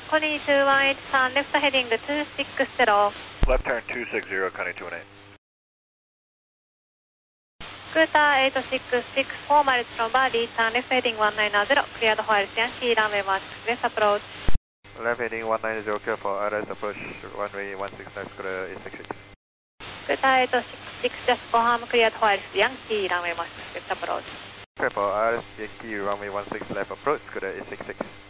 Connie 2183, left heading 260. Left turn 260, Connie 218. Scooter 8664, 4 miles from Bali, turn left heading 190, cleared for Iris Yankee, runway 16 left approach. Left heading 190, clear for RS approach, runway 16 left, clear is 66. Scooter 866, just confirm cleared for Iris Yankee, runway 16 left approach. Clear for RS Yankee, runway 16 left approach, clear is 66.